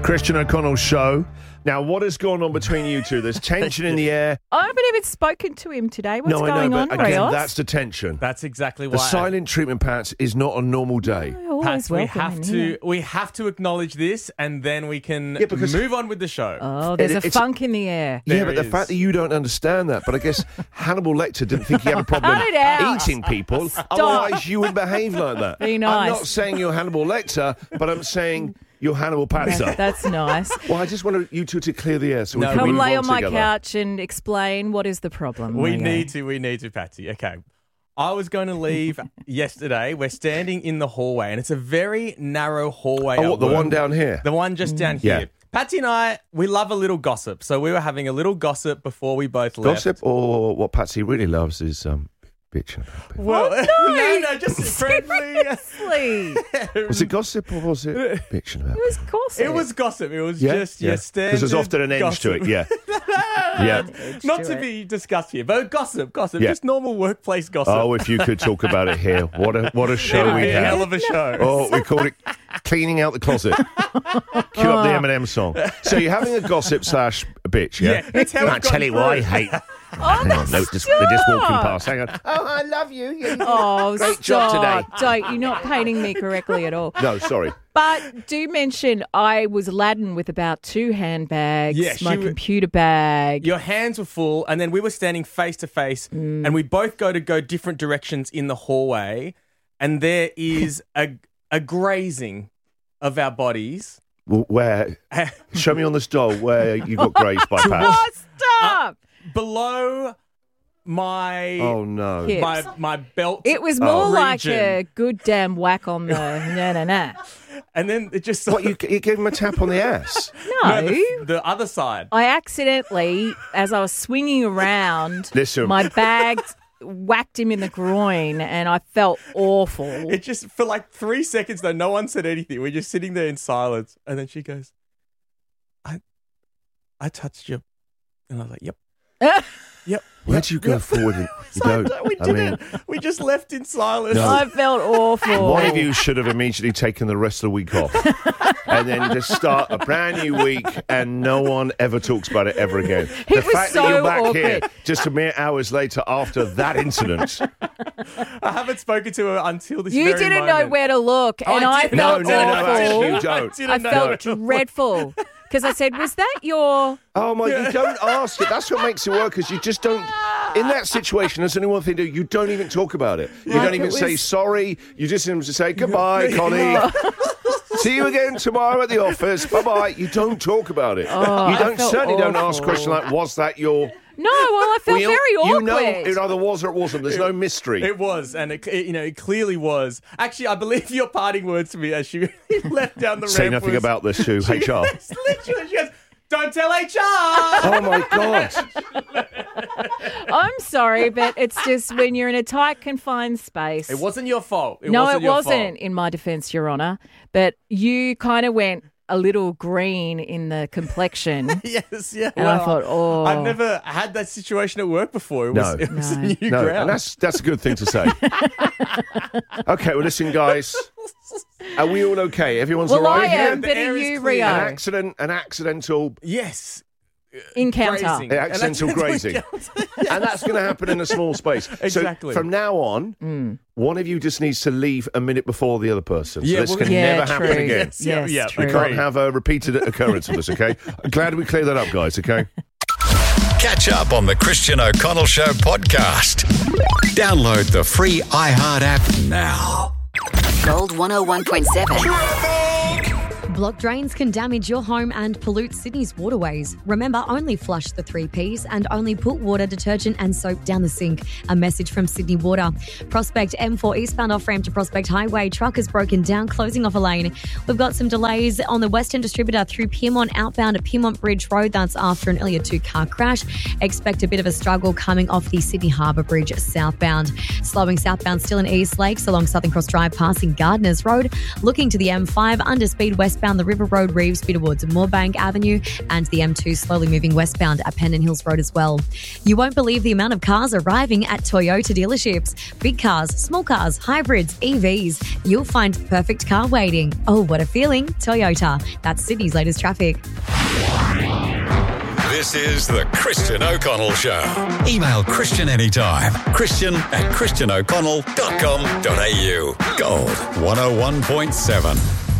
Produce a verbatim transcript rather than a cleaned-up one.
Christian O'Connell show. Now, what has gone on between you two? There's tension in the air. I haven't even spoken to him today. What's no, going I know, on, but again, Rios? that's the tension. That's exactly The why. silent treatment, Pats, is not a normal day. Oh, always Pats, we welcome have in to here. we have to acknowledge this, and then we can Yeah, because- move on with the show. Oh, there's It- a it's- funk in the air. Yeah, There but the is. fact that you don't understand that, but I guess Hannibal Lecter didn't think he had a problem Cut it out. eating people. Otherwise, you would behave like that. Be I'm nice. not saying you're Hannibal Lecter, but I'm saying you're Hannibal Patzer. That's nice. Well, I just wanted you two to clear the air so we No, can Come move lay on my together. couch and explain what is the problem. we Rio. need to, we need to, Patsy. Okay. I was going to leave yesterday. We're standing in the hallway, and it's a very narrow hallway. Oh, at what, the work. one down here? The one just down here. Yeah. Patsy and I, we love a little gossip. So we were having a little gossip before we both left. Gossip, or what Patsy really loves is um, bitching about people. Well, Oh, no. no, no, just friendly. Seriously. It Was it gossip or was it bitching about was gossip. It was gossip. It was Yeah, just your standard. Because there's often an edge gossip. to it, yeah. yeah. Not to to it. be discussed here, but gossip, gossip, Yeah. just normal workplace gossip. Oh, if you could talk about it here. What a what a show It'd we be a hell have. of a show. Oh, we called it cleaning out the closet. Cue up the Eminem song. So you're having a gossip slash bitch, yeah? Yeah, that's how I it's tell gone you what I through. hate. Oh, Hang on, no, that's just, they're just walking stop. past. Hang on. Oh, I love you. You- Oh, Great stop. job today. Don't. You're not painting me correctly at all. No, sorry. But do mention I was laden with about two handbags, Yeah, my she w- computer bag. Your hands were full, and then we were standing face to face, Mm. and we both go to go different directions in the hallway, and there is a a grazing of our bodies. Well, where? Show me on this doll where you got grazed by Oh, Pat. stop! Below my Oh, no. Hip. my my belt. It was more Oh. like region. a good damn whack on the na na na. And then it just What, you, you gave him a tap on the ass? No. No, the, the other side. I accidentally, as I was swinging around, Listen. my bag whacked him in the groin and I felt awful. It just for like three seconds though, no one said anything. We're just sitting there in silence, and then she goes, "I, I touched you," and I was like, "Yep, yep." Where'd you go forward? And, you don't. We I didn't. mean, we just left in silence. No. I felt awful. one of you should have immediately taken the rest of the week off and then just start a brand new week and no one ever talks about it ever again. It the was fact that so you're back here awkward. just a mere hours later after that incident. I haven't spoken to her until this. You very didn't know moment. where to look, Oh, and I I, didn't. No, felt no, no, awful. actually you don't. I didn't I know. felt dreadful because I said, "Was that your?" Oh my, you don't ask it. That's what makes it work, because you just don't, in that situation, there's only one thing to do. You don't even talk about it. You Like don't even it say was- sorry. You just simply say goodbye, Connie. See you again tomorrow at the office. Bye-bye. You don't talk about it. Oh, you I don't felt certainly don't ask awful. questions like, was that your... No, well, I felt Well, you- very awkward. You know it either was or it wasn't. There's no mystery. It was, and it, it, you know, it clearly was. Actually, I believe your parting words to me as she left down the Say ramp nothing was- about this to H R. It's literally, she goes, "Don't tell H R." Oh my God. I'm sorry, but it's just when you're in a tight, confined space. It wasn't your fault. It no, wasn't it your wasn't, fault. in my defence, Your Honour. But you kind of went a little green in the complexion. Yes, yeah. And I thought, oh. I've never had that situation at work before. It was, No. it was No. a new No, ground. and that's that's a good thing to say. Okay, well, listen, guys. Are we all okay? Everyone's Well, all I right here? am, The but air are is you, clear. An Rio? accident, an accidental, yes. Encounter. Grazing. an accidental An grazing, and that's going to happen in a small space. Exactly. So from now on, Mm. one of you just needs to leave a minute before the other person. So Yeah, this well, can yeah, never true. happen again. Yes, yeah, Yes, yeah. true. We Agree. can't have a repeated occurrence of this. Okay. Glad we cleared that up, guys. Okay. Catch up on the Christian O'Connell Show podcast. Download the free iHeart app now. Gold one oh one point seven. Block drains can damage your home and pollute Sydney's waterways. Remember, only flush the three Ps and only put water, detergent and soap down the sink. A message from Sydney Water. Prospect M four eastbound off-ramp to Prospect Highway. Truck is broken down, closing off a lane. We've got some delays on the Western Distributor through Pyrmont outbound at Pyrmont Bridge Road. That's after an earlier two-car crash. Expect a bit of a struggle coming off the Sydney Harbour Bridge southbound. Slowing southbound still in East Lakes along Southern Cross Drive passing Gardners Road. Looking to the M five under speed westbound eastbound the River Road, Reevesby towards Moorbank Avenue, and the M two slowly moving westbound at Pennant Hills Road as well. You won't believe the amount of cars arriving at Toyota dealerships. Big cars, small cars, hybrids, E Vs. You'll find the perfect car waiting. Oh, what a feeling. Toyota. That's Sydney's latest traffic. This is the Christian O'Connell Show. Email Christian anytime. Christian at christian o'connell dot com dot a u. Gold one oh one point seven.